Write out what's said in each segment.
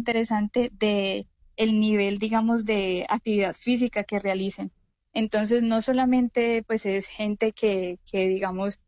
interesante de el nivel, digamos, de actividad física que realicen. Entonces, no solamente pues es gente que digamos,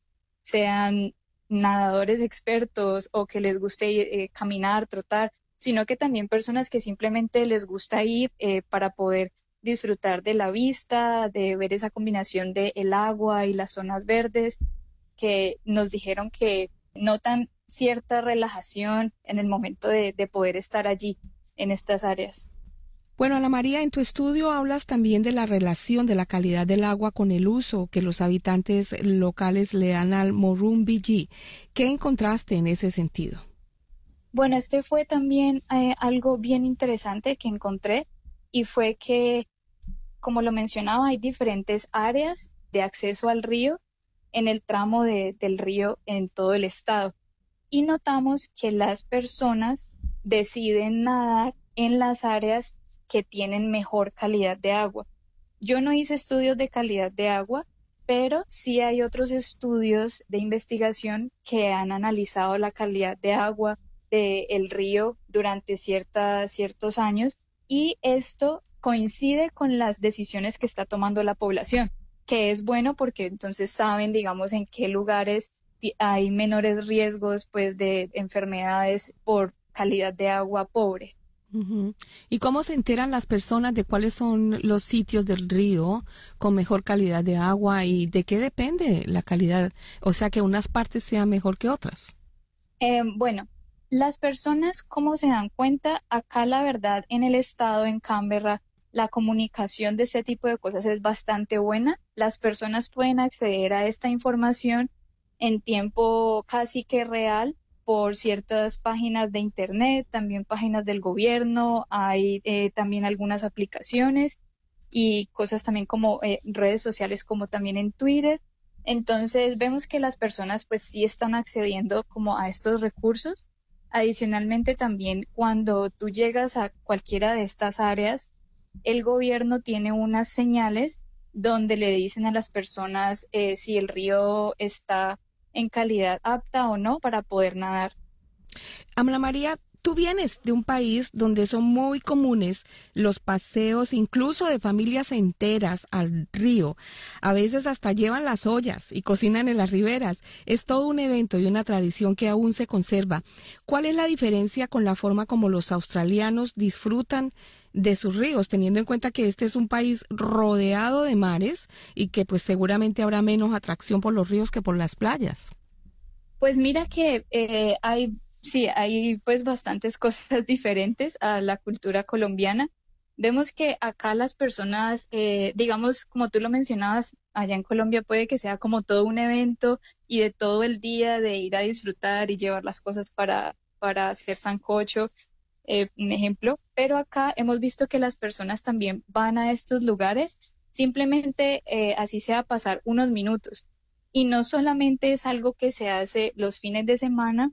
sean nadadores expertos o que les guste caminar, trotar, sino que también personas que simplemente les gusta ir para poder disfrutar de la vista, de ver esa combinación de el agua y las zonas verdes, que nos dijeron que notan cierta relajación en el momento de poder estar allí, en estas áreas. Bueno, Ana María, en tu estudio hablas también de la relación de la calidad del agua con el uso que los habitantes locales le dan al Morumbi. ¿Qué encontraste en ese sentido? Bueno, este fue también algo bien interesante que encontré y fue que, como lo mencionaba, hay diferentes áreas de acceso al río en el tramo del río en todo el estado. Y notamos que las personas deciden nadar en las áreas que tienen mejor calidad de agua. Yo no hice estudios de calidad de agua, pero sí hay otros estudios de investigación que han analizado la calidad de agua del río durante ciertos años y esto coincide con las decisiones que está tomando la población, que es bueno porque entonces saben, digamos, en qué lugares hay menores riesgos pues de enfermedades por calidad de agua pobre. Ujú. ¿Y cómo se enteran las personas de cuáles son los sitios del río con mejor calidad de agua y de qué depende la calidad? O sea, que unas partes sean mejor que otras. Bueno, las personas, ¿cómo se dan cuenta? Acá la verdad, en el estado, en Canberra, la comunicación de este tipo de cosas es bastante buena. Las personas pueden acceder a esta información en tiempo casi que real por ciertas páginas de internet, también páginas del gobierno, hay también algunas aplicaciones y cosas también como redes sociales como también en Twitter. Entonces vemos que las personas pues sí están accediendo como a estos recursos. Adicionalmente también cuando tú llegas a cualquiera de estas áreas, el gobierno tiene unas señales donde le dicen a las personas si el río está en calidad apta o no para poder nadar. Ana María, tú vienes de un país donde son muy comunes los paseos, incluso de familias enteras al río. A veces hasta llevan las ollas y cocinan en las riberas. Es todo un evento y una tradición que aún se conserva. ¿Cuál es la diferencia con la forma como los australianos disfrutan de sus ríos, teniendo en cuenta que este es un país rodeado de mares y que pues seguramente habrá menos atracción por los ríos que por las playas? Pues mira que hay pues bastantes cosas diferentes a la cultura colombiana. Vemos que acá las personas, digamos, como tú lo mencionabas, allá en Colombia puede que sea como todo un evento y de todo el día de ir a disfrutar y llevar las cosas para hacer sancocho, un ejemplo, pero acá hemos visto que las personas también van a estos lugares simplemente así sea pasar unos minutos. Y no solamente es algo que se hace los fines de semana,